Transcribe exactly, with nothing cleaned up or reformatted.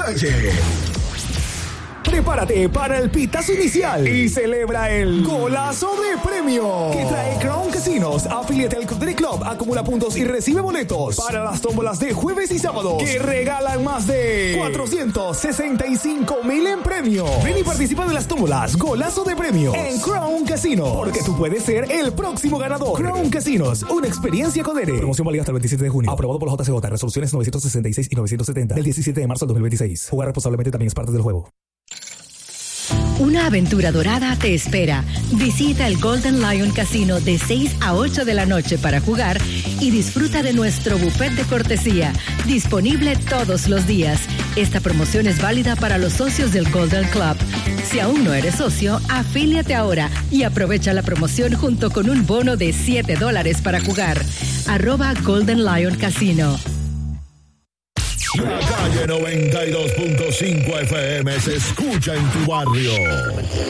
calle. Prepárate para el pitazo inicial y celebra el golazo de premio que trae Crown Casinos. Afíliate al Country Club, acumula puntos y recibe boletos para las tómbolas de jueves y sábados que regalan más de cuatrocientos sesenta y cinco mil en premio. Ven y participa de las tómbolas Golazo de Premio en Crown Casino, porque tú puedes ser el próximo ganador. Crown Casinos, una experiencia con Dere. Promoción válida hasta el veintisiete de junio. Aprobado por la J C J. Resoluciones novecientos sesenta y seis y novecientos setenta del diecisiete de marzo del dos mil veintiséis. Jugar responsablemente también es parte del juego. Una aventura dorada te espera. Visita el Golden Lion Casino de seis a ocho de la noche para jugar y disfruta de nuestro buffet de cortesía, disponible todos los días. Esta promoción es válida para los socios del Golden Club. Si aún no eres socio, afíliate ahora y aprovecha la promoción junto con un bono de siete dólares para jugar. Arroba Golden Lion Casino. La calle noventa y dos punto cinco F M se escucha en tu barrio.